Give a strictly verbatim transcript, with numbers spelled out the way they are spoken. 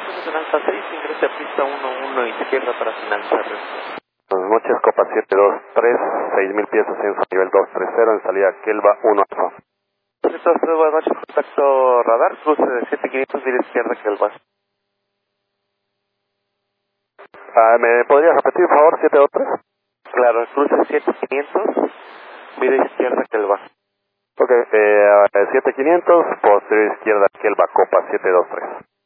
Cruce en alta seis, ingrese a pista uno uno izquierda para finalizar. Buenas noches, Copa siete dos tres, seis mil pies, ascenso nivel dos tres cero, en salida Kelva uno alfa. siete dos tres, buenas noches, contacto radar, cruce de siete quinientos, mira izquierda Kelva. Ah, ¿me podrías repetir, por favor, siete dos tres? Claro, cruce siete quinientos, mira izquierda Kelva. Ok, eh, siete quinientos, posterior izquierda Kelva, Copa siete dos tres.